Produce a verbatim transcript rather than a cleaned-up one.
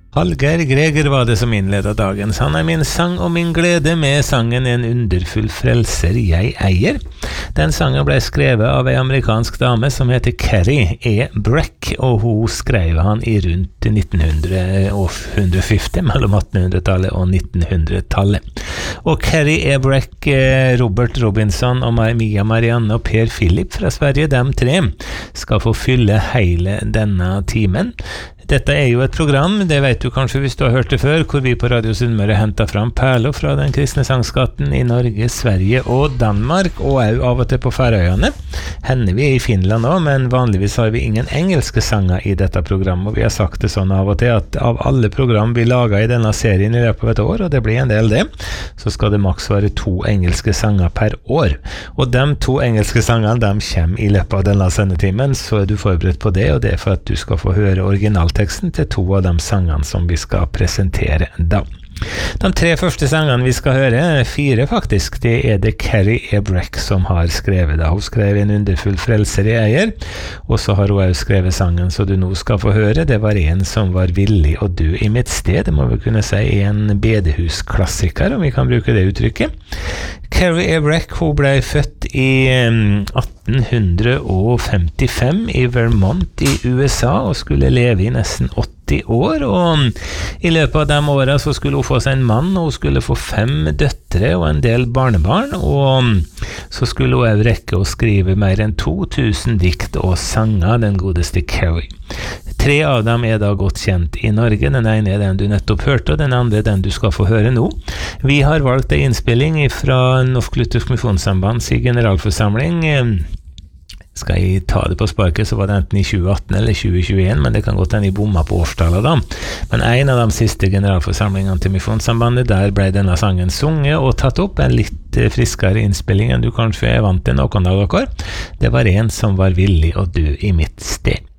Hallgeir Greger var det som innledet dagens. Han er min sang og min glede med sangen En underfull frelser jeg eier. Den sangen ble skrevet av en amerikansk dame som heter Carrie E. Breck, og hun skrev han i rundt nitten femti, mellom attenhundretallet og nittenhundretallet. Og Carrie E. Breck, Robert Robinson og Mia Marianne og Per Philip fra Sverige, dem tre, skal få fylle hele denne timen. Dette er jo et program, det vet du kanskje hvis du har hørt det før, hvor vi på Radio Sunnmøre hentet fram perler fra den kristne sangskatten i Norge, Sverige og Danmark, og også av og til på Færøyene. Hender vi i Finland også, men vanligvis har vi ingen engelske sanger i dette programmet, og vi har sagt det sånn av og til at av alle program vi lager i denne serien i løpet av et år, og det blir en del det, så skal det maks være to engelske sanger per år. Og de to engelske sangene, de kommer i løpet av denne sendetimen, så er du forberedt på det, og det er for at du skal få høre originalteksten til to av de sangene som vi skal presentere da. De tre første sangene vi skal høre, fire faktisk, det er det Carrie E. Breck som har skrevet da. Hun skrev En underfull frelser jeg eier, og så har hun også skrevet sangen så du nå skal få høre. Det var en som var villig å dø i mitt sted, det må vi kunne si en bedehusklassiker, om vi kan bruke det uttrykket. Carrie E. Breck, hun ble født i atten femtifem i Vermont i U S A, og skulle leve i nesten åtti år, og i løpet av de årene så skulle hun få seg en mann, og hun skulle få fem døtre og en del barnebarn, og så skulle hun også rekke å skrive mer enn to tusen dikt og sanger, den godeste Carrie. Tre av dem er da godt kjent i Norge. Den ene er den du nettopp hørte, og den andre er den du skal få høre nå. Vi har valgt en innspilling fra Norsk Luthersk Misjonssambands generalforsamling. Skal jeg ta det på sparket, så var det enten i tjue atten eller tjue tjueen, men det kan godt hende jeg bomma på årstallet da. Men en av de siste generalforsamlingene til Misjonssambandet, der ble denne sangen sunget og tatt opp, en litt friskere innspilling enn du kanskje er vant til noen av dere. Det var en som var villig å dø i mitt sted.